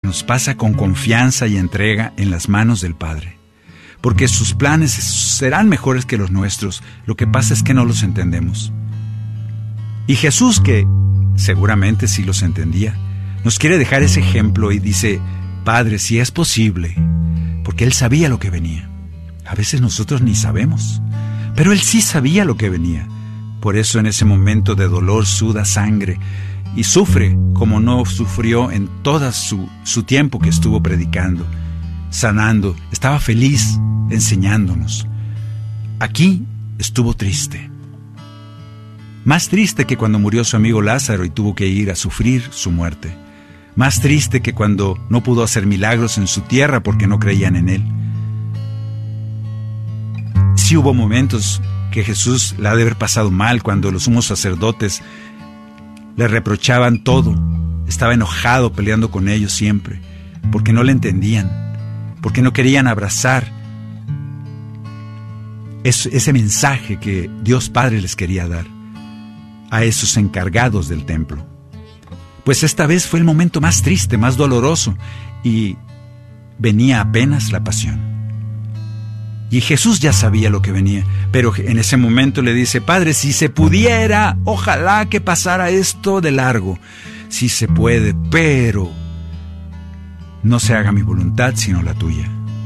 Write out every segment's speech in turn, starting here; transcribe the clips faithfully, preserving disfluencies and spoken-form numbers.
nos pasa con confianza y entrega en las manos del Padre, porque sus planes serán mejores que los nuestros. Lo que pasa es que no los entendemos. Y Jesús, que seguramente sí los entendía, nos quiere dejar ese ejemplo y dice: Padre, si es posible, porque Él sabía lo que venía. A veces nosotros ni sabemos, pero Él sí sabía lo que venía. Por eso en ese momento de dolor suda sangre y sufre como no sufrió en todo su, su tiempo que estuvo predicando, sanando. Estaba feliz enseñándonos. Aquí estuvo triste. Más triste que cuando murió su amigo Lázaro y tuvo que ir a sufrir su muerte. Más triste que cuando no pudo hacer milagros en su tierra porque no creían en Él. Sí hubo momentos que Jesús la ha de haber pasado mal, cuando los sumos sacerdotes le reprochaban todo. Estaba enojado, peleando con ellos siempre, porque no le entendían, porque no querían abrazar ese, ese mensaje que Dios Padre les quería dar a esos encargados del templo. Pues esta vez fue el momento más triste, más doloroso, y venía apenas la pasión. Y Jesús ya sabía lo que venía, pero en ese momento le dice: Padre, si se pudiera, ojalá que pasara esto de largo. Si se puede, pero no se haga mi voluntad sino la tuya.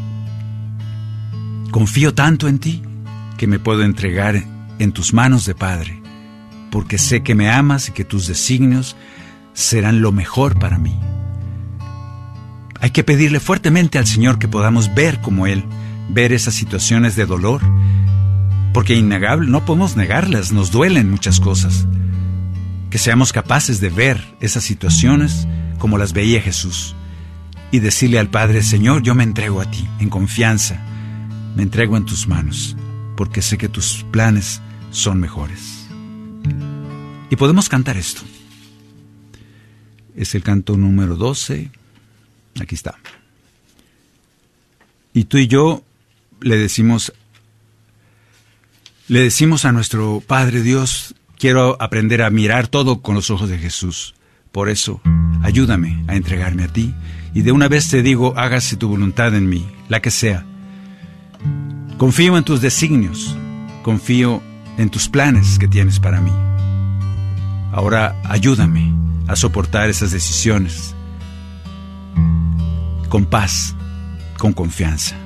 Confío tanto en ti que me puedo entregar en tus manos de Padre, porque sé que me amas y que tus designios serán lo mejor para mí. Hay que pedirle fuertemente al Señor que podamos ver como Él, ver esas situaciones de dolor, porque innegable, no podemos negarlas, nos duelen muchas cosas. Que seamos capaces de ver esas situaciones como las veía Jesús y decirle al Padre: Señor, yo me entrego a ti en confianza, me entrego en tus manos, porque sé que tus planes son mejores. Y podemos cantar esto. Es el canto número doce. Aquí está. Y tú y yo le decimos, le decimos a nuestro Padre Dios: quiero aprender a mirar todo con los ojos de Jesús. Por eso, ayúdame a entregarme a ti. Y de una vez te digo: hágase tu voluntad en mí, la que sea. Confío en tus designios, confío en tus planes que tienes para mí. Ahora ayúdame a soportar esas decisiones con paz, con confianza.